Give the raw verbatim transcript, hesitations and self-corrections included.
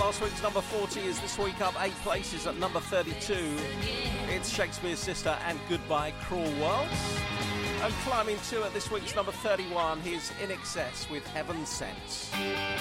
last week's number forty is this week up eight places at number thirty-two. It's Shakespears Sister and Goodbye Cruel World. And climbing two at this week's number thirty-one, here's In Excess with Heaven Sent.